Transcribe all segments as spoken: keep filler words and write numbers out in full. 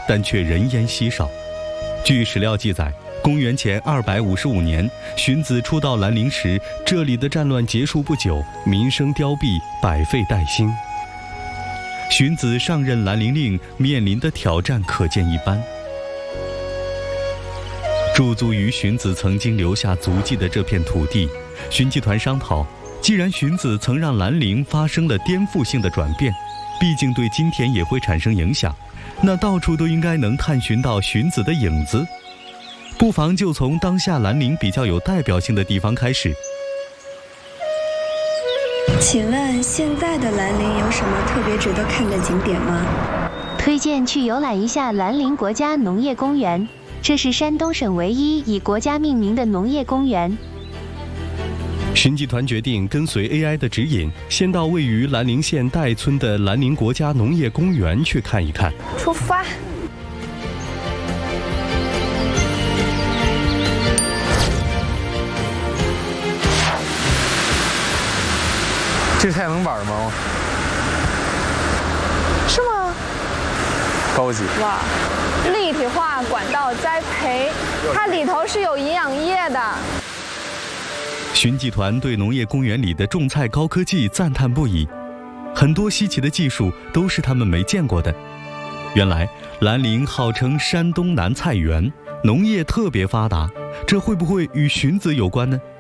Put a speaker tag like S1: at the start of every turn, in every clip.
S1: 但却人烟稀少。据史料记载，公元前二百五十五年，荀子初到兰陵时，这里的战乱结束不久，民生凋敝，百废待兴。荀子上任兰陵令，面临的挑战可见一斑。驻足于荀子曾经留下足迹的这片土地，荀集团商讨，既然荀子曾让兰陵发生了颠覆性的转变，毕竟对今天也会产生影响，那到处都应该能探寻到荀子的影子。不妨就从当下兰陵比较有代表性的地方开始。
S2: 请问现在的兰陵有什么特别值得看的景点吗？
S3: 推荐去游览一下兰陵国家农业公园，这是山东省唯一以国家命名的农业公园。
S1: 荀集团决定跟随 A I 的指引，先到位于兰陵县岱村的兰陵国家农业公园去看一看。
S2: 出发！
S4: 这太阳能板吗？
S5: 是吗？
S4: 高级。
S5: 哇，立体化管道栽培，它里头是有营养液的。
S1: 荀集团对农业公园里的种菜高科技赞叹不已，很多稀奇的技术都是他们没见过的。原来兰陵号称山东南菜园，农业特别发达，这会不会与荀子有关呢？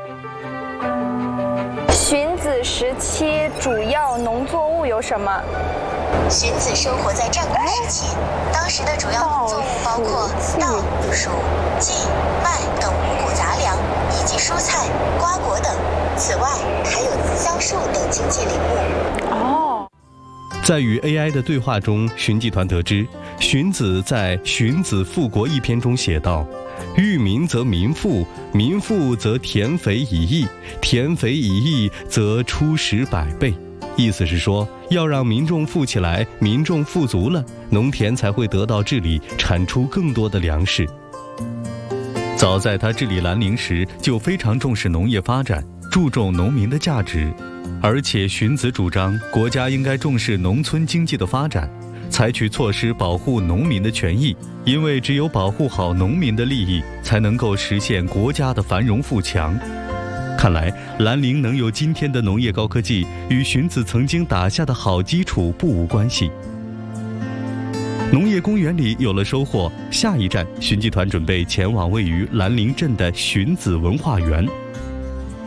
S5: 荀子时期主要农作物有什么？
S6: 荀子生活在战国时期，当时的主要农作物包括稻、黍、稷、麦等五谷杂粮，以及蔬菜、瓜果等。此外，还有桑树等经济林木。
S5: 哦，
S1: 在与 A I 的对话中，荀集团得知，荀子在《荀子复国》一篇中写道：育民则民富，民富则田肥以役，田肥以役则出食百倍。意思是说，要让民众富起来，民众富足了，农田才会得到治理，产出更多的粮食。早在他治理兰陵时，就非常重视农业发展，注重农民的价值。而且荀子主张，国家应该重视农村经济的发展，采取措施保护农民的权益，因为只有保护好农民的利益，才能够实现国家的繁荣富强。看来兰陵能有今天的农业高科技，与荀子曾经打下的好基础不无关系。农业公园里有了收获，下一站荀集团准备前往位于兰陵镇的荀子文化园。